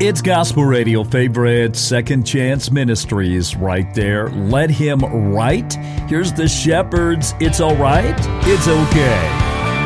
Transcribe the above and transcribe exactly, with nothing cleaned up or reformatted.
It's Gospel Radio favorite Second Chance Ministries right there. Let him write. Here's the Shepherds. It's all right. It's okay.